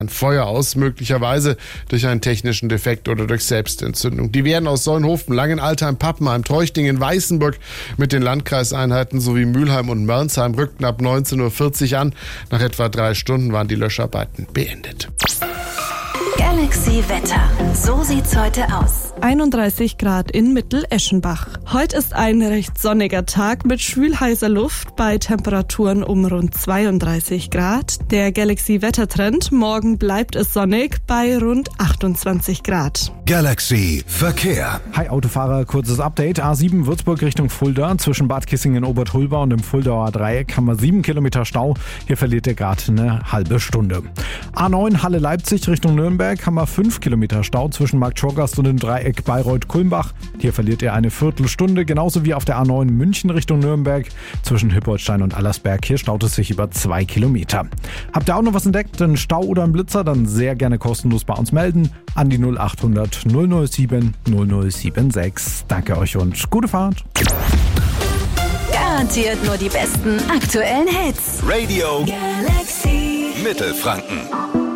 ein Feuer aus, möglicherweise durch einen technischen Defekt oder durch Selbstentzündung. Die werden aus Solnhofen, Langenaltheim, Pappenheim, Treuchtingen, Weißenburg mit den Landkreiseinheiten sowie Mülheim und Mörnsheim rückten ab 19.40 Uhr an. Nach etwa 3 Stunden waren die Löscharbeiten beendet. Galaxy Wetter. So sieht's heute aus. 31 Grad in Mitteleschenbach. Heute ist ein recht sonniger Tag mit schwül-heißer Luft bei Temperaturen um rund 32 Grad. Der Galaxy-Wettertrend: morgen bleibt es sonnig bei rund 28 Grad. Galaxy Verkehr. Hi Autofahrer, kurzes Update. A7 Würzburg Richtung Fulda. Zwischen Bad Kissingen-Obertulba und dem Fuldauer Dreieck haben wir 7 Kilometer Stau. Hier verliert ihr gerade eine halbe Stunde. A9 Halle-Leipzig Richtung Nürnberg haben wir 5 Kilometer Stau zwischen Marktschorgast und dem Dreieck Bayreuth-Kulmbach. Hier verliert ihr eine Viertelstunde. Genauso wie auf der A9 München Richtung Nürnberg. Zwischen Hippoldstein und Allersberg. Hier staut es sich über 2 Kilometer. Habt ihr auch noch was entdeckt? Einen Stau oder einen Blitzer? Dann sehr gerne kostenlos bei uns melden. An die 0800 007 0076. Danke euch und gute Fahrt. Garantiert nur die besten aktuellen Hits. Radio Galaxy Mittelfranken.